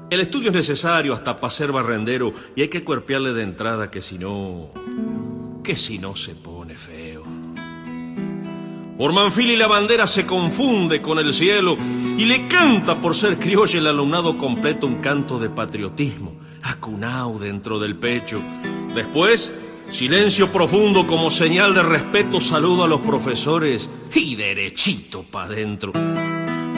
El estudio es necesario hasta para ser barrendero y hay que cuerpearle de entrada que si no se pone feo. Por Manfili la bandera se confunde con el cielo y le canta por ser criolla el alumnado completo un canto de patriotismo, acunao dentro del pecho. Después, silencio profundo como señal de respeto, saludo a los profesores y derechito pa' dentro.